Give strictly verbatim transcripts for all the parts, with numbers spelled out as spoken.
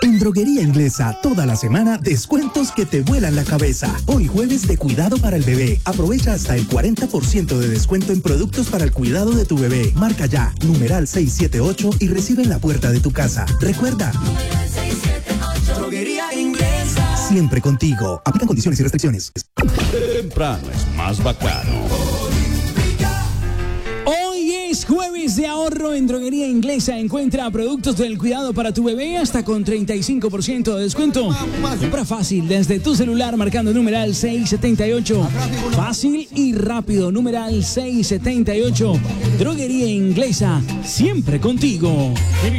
En Droguería Inglesa, toda la semana, descuentos que te vuelan la cabeza. Hoy jueves de cuidado para el bebé. Aprovecha hasta el cuarenta por ciento de descuento en productos para el cuidado de tu bebé. Marca ya, numeral seiscientos setenta y ocho y recibe en la puerta de tu casa. Recuerda, Droguería Inglesa. Siempre contigo. Aplican condiciones y restricciones. Temprano es más bacano. Hoy es jueves de ahorro en Droguería Inglesa. Encuentra productos del cuidado para tu bebé hasta con treinta y cinco por ciento de descuento. Compra fácil desde tu celular marcando numeral seiscientos setenta y ocho. Fácil y rápido, numeral seiscientos setenta y ocho. Droguería Inglesa, siempre contigo.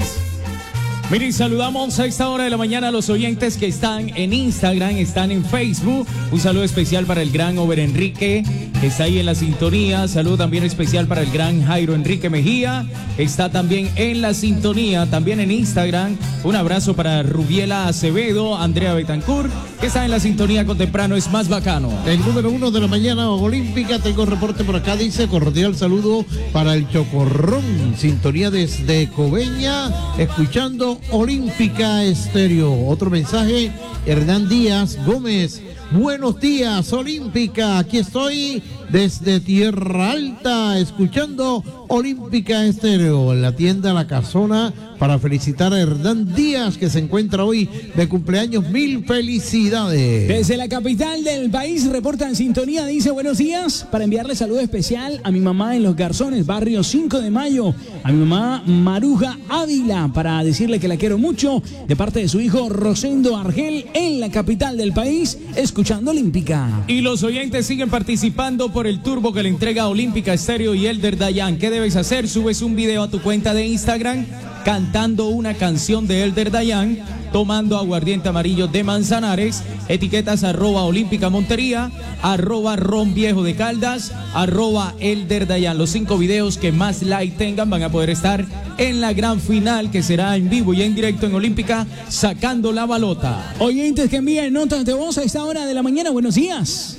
Miren, saludamos a esta hora de la mañana a los oyentes que están en Instagram, están en Facebook. Un saludo especial para el gran Over Enrique, que está ahí en la sintonía. Saludo también especial para el gran Jairo Enrique Mejía, que está también en la sintonía, también en Instagram. Un abrazo para Rubiela Acevedo, Andrea Betancourt, que está en la sintonía con Temprano es más bacano. El número uno de la mañana olímpica, tengo reporte por acá, dice cordial saludo para el Chocorrón, sintonía desde Coveña, escuchando Olímpica Estéreo. Otro mensaje, Hernán Díaz Gómez. Buenos días, Olímpica. Aquí estoy desde Tierra Alta, escuchando Olímpica Estéreo, en la tienda La Casona, para felicitar a Hernán Díaz, que se encuentra hoy de cumpleaños. Mil felicidades. Desde la capital del país reporta en sintonía, dice buenos días, para enviarle saludo especial a mi mamá en Los Garzones, barrio cinco de mayo, a mi mamá Maruja Ávila, para decirle que la quiero mucho, de parte de su hijo Rosendo Argel, en la capital del país, escuchando Olímpica. Y los oyentes siguen participando por el turbo que le entrega Olímpica Estéreo y Elder Dayan. ¿Qué debes hacer? Subes un video a tu cuenta de Instagram cantando una canción de Elder Dayan, tomando aguardiente amarillo de Manzanares, etiquetas arroba Olímpica Montería, arroba Ron Viejo de Caldas, arroba Elder Dayan. Los cinco videos que más like tengan van a poder estar en la gran final, que será en vivo y en directo en Olímpica, sacando la balota. Oyentes que envíen notas de voz a esta hora de la mañana, buenos días.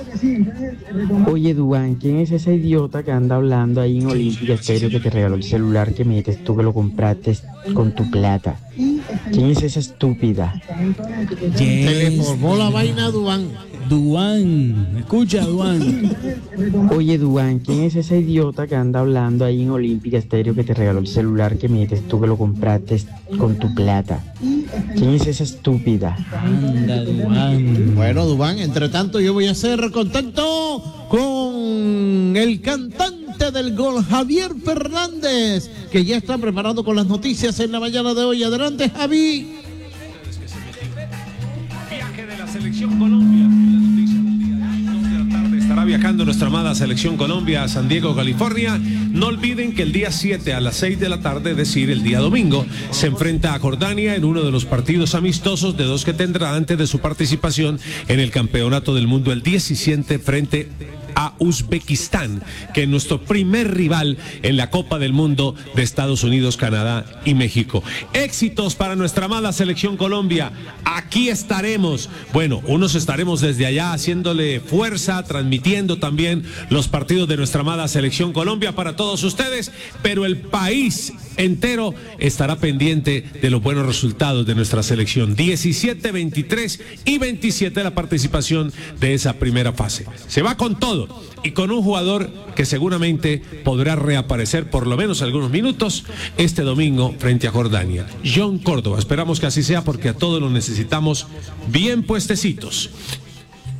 Oye, Duan, ¿quién es ese idiota que anda hablando ahí en Olímpica Estéreo que te regaló el celular que metes tú que lo compraste con tu plata? ¿Quién es esa estúpida? Yes. Se le formó la vaina a Duan. Duan, escucha, Duan. Oye, Duan, ¿quién es ese idiota que anda hablando ahí en Olímpica Estéreo que te regaló el celular que metes tú que lo compraste con tu plata? ¿Quién es esa estúpida? Anda, Duan. Bueno, Duan, entre tanto yo voy a hacer contacto con el cantante del gol, Javier Fernández, que ya está preparado con las noticias en la mañana de hoy. Adelante, Javi. Viaje de la Selección Colombia. Estará viajando nuestra amada Selección Colombia a San Diego, California. No olviden que el día siete a las seis de la tarde, es decir, el día domingo, se enfrenta a Jordania en uno de los partidos amistosos de dos que tendrá antes de su participación en el Campeonato del Mundo el diecisiete frente a Uzbekistán, que es nuestro primer rival en la Copa del Mundo de Estados Unidos, Canadá y México. Éxitos para nuestra amada Selección Colombia. Aquí estaremos. Bueno, unos estaremos desde allá haciéndole fuerza, transmitiendo también los partidos de nuestra amada Selección Colombia para todos ustedes, pero el país entero estará pendiente de los buenos resultados de nuestra selección. diecisiete, veintitrés y veintisiete la participación de esa primera fase. Se va con todo y con un jugador que seguramente podrá reaparecer por lo menos algunos minutos este domingo frente a Jordania. John Córdoba, esperamos que así sea porque a todos los necesitamos bien puestecitos.